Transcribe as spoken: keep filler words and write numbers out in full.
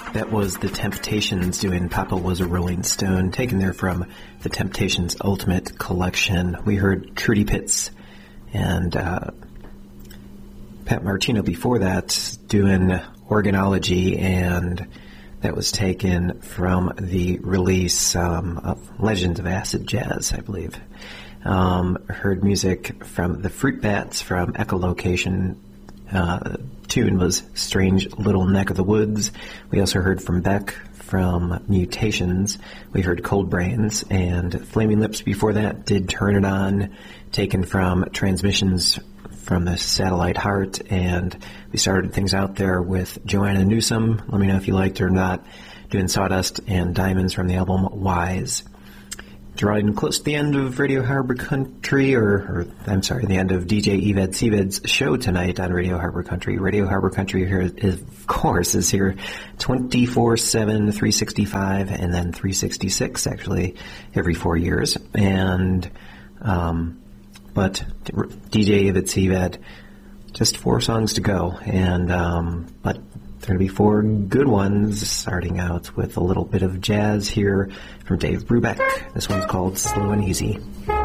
That was The Temptations doing Papa Was a Rolling Stone, taken there from The Temptations' Ultimate Collection. We heard Trudy Pitts and uh, Pat Martino before that doing Organology, and that was taken from the release um, of Legends of Acid Jazz, I believe. Um, heard music from the Fruit Bats from Echolocation. Uh, tune was Strange Little Neck of the Woods. We also heard from Beck from Mutations. We heard Cold Brains, and Flaming Lips before that did Turn It On, taken from Transmissions from the Satellite Heart, and we started things out there with Joanna Newsom. Let me know if you liked her or not, doing Sawdust and Diamonds from the album Wise. Drawing close to the end of Radio Harbor Country, or, or I'm sorry, the end of D J Eved Seved's show tonight on Radio Harbor Country. Radio Harbor Country here, is, of course, is here twenty-four seven, three sixty-five, and then three sixty-six, actually, every four years. And, um, but D J Eved Seved, just four songs to go, and, um, but there are going to be four good ones, starting out with a little bit of jazz here from Dave Brubeck. This one's called Slow and Easy.